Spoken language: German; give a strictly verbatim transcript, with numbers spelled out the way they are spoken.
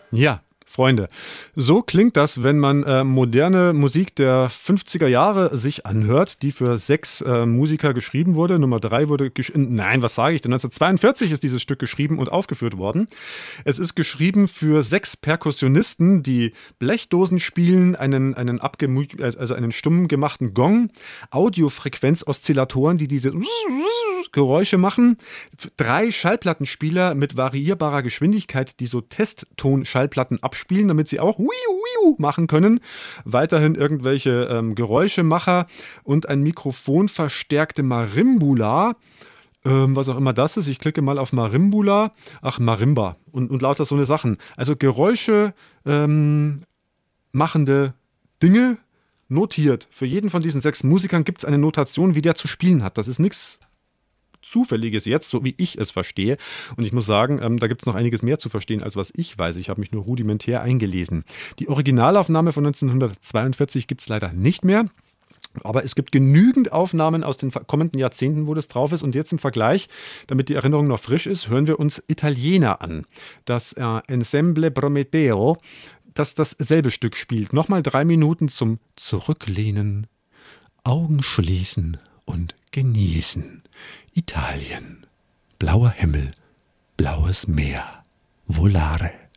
Ja, Freunde, so klingt das, wenn man äh, moderne Musik der fünfziger Jahre sich anhört, die für sechs äh, Musiker geschrieben wurde. Nummer drei wurde geschrieben, nein, was sage ich denn? neunzehnhundertzweiundvierzig ist dieses Stück geschrieben und aufgeführt worden. Es ist geschrieben für sechs Perkussionisten, die Blechdosen spielen, einen, einen, abgemü- also einen stumm gemachten Gong, Audiofrequenzoszillatoren, die diese Geräusche machen, drei Schallplattenspieler mit variierbarer Geschwindigkeit, die so Testton-Schallplatten abspielen, damit sie auch wiu, wiu machen können. Weiterhin irgendwelche ähm, Geräuschemacher und ein mikrofonverstärkte Marimbula. Ähm, was auch immer das ist. Ich klicke mal auf Marimbula. Ach, Marimba. Und, und lauter so eine Sachen. Also Geräusche ähm, machende Dinge notiert. Für jeden von diesen sechs Musikern gibt es eine Notation, wie der zu spielen hat. Das ist nichts Zufälliges jetzt, so wie ich es verstehe. Und ich muss sagen, ähm, da gibt es noch einiges mehr zu verstehen, als was ich weiß. Ich habe mich nur rudimentär eingelesen. Die Originalaufnahme von neunzehnhundertzweiundvierzig gibt es leider nicht mehr. Aber es gibt genügend Aufnahmen aus den kommenden Jahrzehnten, wo das drauf ist. Und jetzt im Vergleich, damit die Erinnerung noch frisch ist, hören wir uns Italiener an. Das äh, Ensemble Prometeo, das dasselbe Stück spielt. Nochmal drei Minuten zum Zurücklehnen, Augen schließen und genießen. Italien. Blauer Himmel, blaues Meer. Volare.